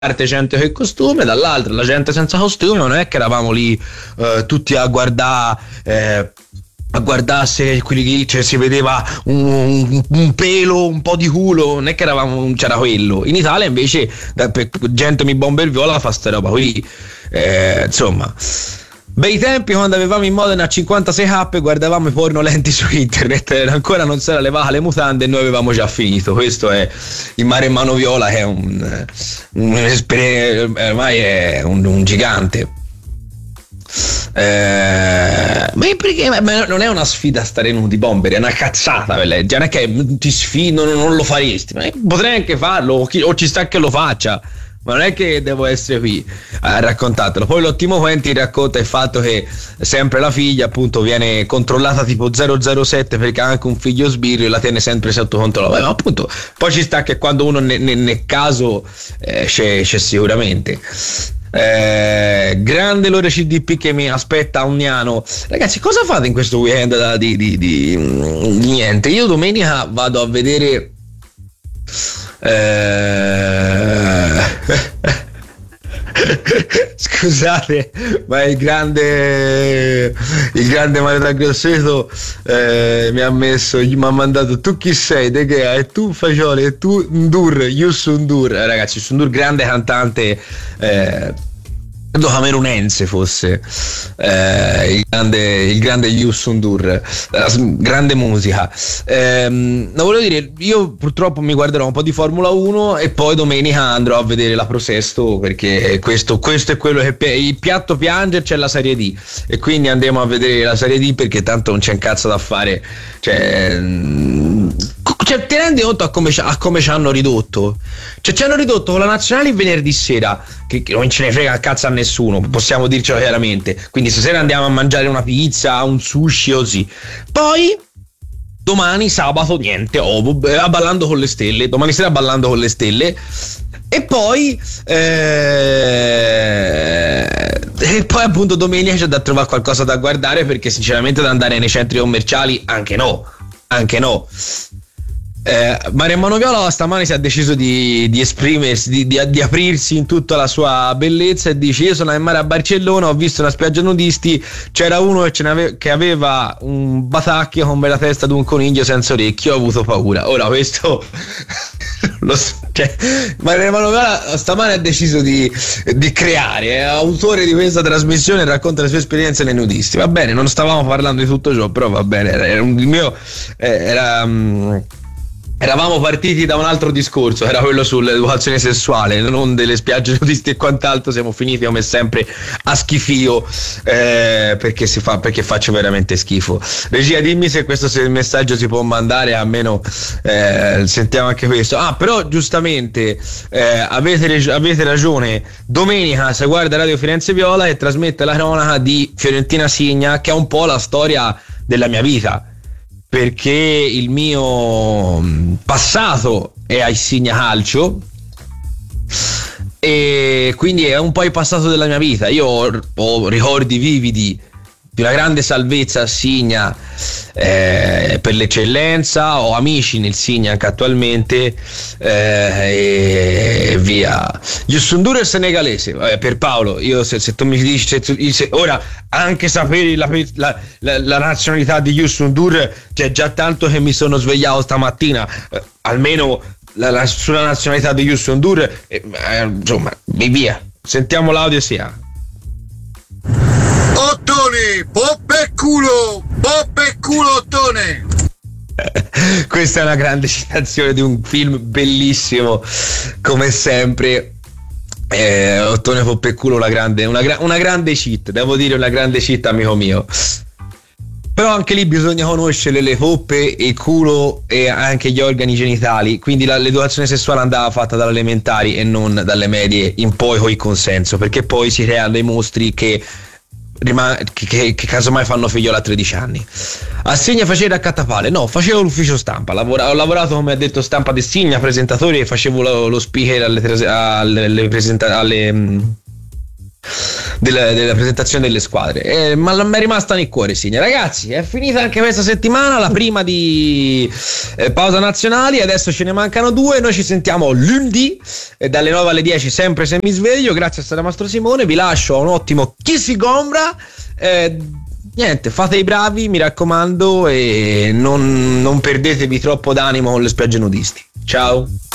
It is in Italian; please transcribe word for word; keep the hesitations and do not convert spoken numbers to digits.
parte gente con il costume, dall'altra la gente senza costume. Non è che eravamo lì eh, tutti a guardare eh, a guardarsi quelli che cioè, si vedeva un, un, un pelo, un po' di culo, non è che eravamo, c'era quello. In Italia invece da, per, gente mi bomba il viola fa sta roba, quindi eh, insomma bei tempi quando avevamo in Modena cinquantasei k e guardavamo i porno lenti su internet, ancora non si era levata le mutande e noi avevamo già finito. Questo è il Mare in Mano Viola, che è un, un ormai è un, un gigante. Eh, ma perché ma non è una sfida stare nudi, Bomber, è una cazzata per legge, non è che ti sfido, non, non lo faresti, ma potrei anche farlo, o, chi, o ci sta che lo faccia, ma non è che devo essere qui a raccontartelo. Poi l'ottimo Quentin racconta il fatto che sempre la figlia appunto viene controllata tipo zero zero sette perché ha anche un figlio sbirro e la tiene sempre sotto controllo. Ma appunto poi ci sta che quando uno ne, ne, nel caso eh, c'è, c'è sicuramente. Eh, grande Lore C D P che mi aspetta a Uniano. Ragazzi, cosa fate in questo weekend da, di, di, di, di niente? Io domenica vado a vedere eh... scusate, ma il grande il grande Mario da Grosseto eh, mi ha messo, mi ha mandato: tu chi sei? De che? E tu Fagioli? E tu Ndur? Youssou Ndur, eh, ragazzi, Youssou Ndur, grande cantante, eh, credo camerunense fosse, eh, il grande il grande Youssou Ndur, grande musica. Eh, no, volevo dire, io purtroppo mi guarderò un po' di Formula uno e poi domenica andrò a vedere la Pro Sesto, perché questo, questo è quello che il piatto piange, c'è la Serie D e quindi andiamo a vedere la Serie D perché tanto non c'è un cazzo da fare. Cioè, cioè ti rendi conto a come, a come ci hanno ridotto? Cioè ci hanno ridotto con la nazionale il venerdì sera, che, che non ce ne frega a cazzo a nessuno, possiamo dircelo chiaramente, quindi stasera andiamo a mangiare una pizza, un sushi o sì. Poi domani sabato niente, oh, ballando con le stelle, domani sera ballando con le stelle e poi eh, e poi appunto domenica c'è da trovare qualcosa da guardare, perché sinceramente da andare nei centri commerciali anche no, anche no. Eh, Mario Manoviola stamani si è deciso di, di esprimersi, di, di, di aprirsi in tutta la sua bellezza e dice: io sono al mare a Barcellona, ho visto una spiaggia nudisti, c'era uno che, ce n'ave, che aveva un batacchio come la testa di un coniglio senza orecchio, ho avuto paura. Ora questo lo, cioè, Mario Manoviola stamani ha deciso di, di creare, è autore di questa trasmissione e racconta le sue esperienze nei nudisti. Va bene, non stavamo parlando di tutto ciò, però va bene, era, era un, il mio eh, era um, eravamo partiti da un altro discorso, era quello sull'educazione sessuale, non delle spiagge nudisti e quant'altro. Siamo finiti come sempre a schifio, eh, perché si fa, perché faccio veramente schifo. Regia, dimmi se questo se il messaggio si può mandare, almeno eh, sentiamo anche questo. Ah, però giustamente eh, avete, avete ragione, domenica se guarda Radio Firenze Viola e trasmette la cronaca di Fiorentina Signa, che è un po' la storia della mia vita, perché il mio passato è a Signa Calcio e quindi è un po' il passato della mia vita. Io ho, ho ricordi vividi di una grande salvezza a Signa, eh, per l'eccellenza, ho amici nel Signa anche attualmente, eh, e via. Youssou Ndur è senegalese, eh, per Paolo, io se, se tu mi dici se tu, se, ora anche sapere la, la, la, la nazionalità di Youssou Ndur, c'è già tanto che mi sono svegliato stamattina, eh, almeno la, la, sulla nazionalità di Youssou Ndur, eh, eh, insomma, via, sentiamo l'audio sia. Ottone, poppe e culo, poppe e culo, Ottone. Questa è una grande citazione di un film bellissimo, come sempre. Eh, Ottone, poppe e culo, una grande, una, una grande cheat, devo dire, una grande cheat, amico mio. Però anche lì bisogna conoscere le poppe e il culo e anche gli organi genitali, quindi la, l'educazione sessuale andava fatta dalle elementari e non dalle medie in poi con il consenso, perché poi si creano dei mostri che Rimane, che, che, che casomai fanno figliola a tredici anni. A Signa faceva a Cattapale? No, facevo l'ufficio stampa, lavora, ho lavorato come ha detto stampa di Signa, presentatore, e facevo lo, lo speaker alle, alle, alle, presenta, alle della, della presentazione delle squadre. Eh, ma mi è rimasta nel cuore, signore. Ragazzi, è finita anche questa settimana, la prima di eh, pausa nazionali, adesso ce ne mancano due. Noi ci sentiamo lunedì eh, dalle nove alle dieci, sempre se mi sveglio. Grazie a Sara Mastro Simone, vi lascio a un ottimo Chi si compra. Eh, niente, fate i bravi, mi raccomando, e non, non perdetevi troppo d'animo con le spiagge nudisti. Ciao.